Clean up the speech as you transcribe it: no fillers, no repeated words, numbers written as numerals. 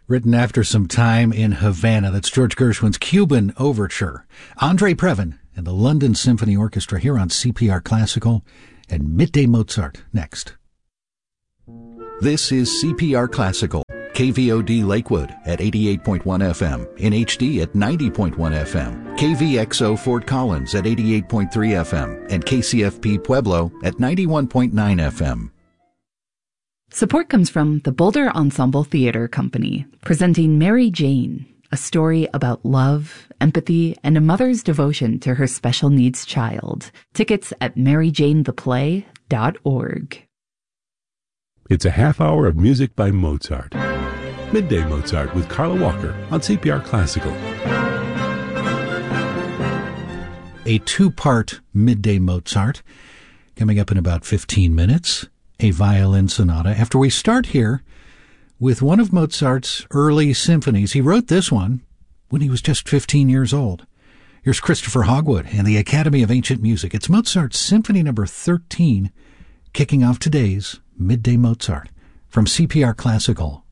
written after some time in Havana. That's George Gershwin's Cuban Overture. Andre Previn and the London Symphony Orchestra here on CPR Classical, and Midday Mozart next. This is CPR Classical, KVOD Lakewood at 88.1 FM, in HD at 90.1 FM, KVXO Fort Collins at 88.3 FM, and KCFP Pueblo at 91.9 FM. Support comes from the Boulder Ensemble Theater Company, presenting Mary Jane, a story about love, empathy, and a mother's devotion to her special needs child. Tickets at maryjanetheplay.org. It's a half hour of music by Mozart. Midday Mozart with Carla Walker on CPR Classical. A two-part Midday Mozart coming up in about 15 minutes. A violin sonata. After we start here with one of Mozart's early symphonies. He wrote this one when he was just 15 years old. Here's Christopher Hogwood and the Academy of Ancient Music. It's Mozart's Symphony No. 13, kicking off today's Midday Mozart from CPR Classical.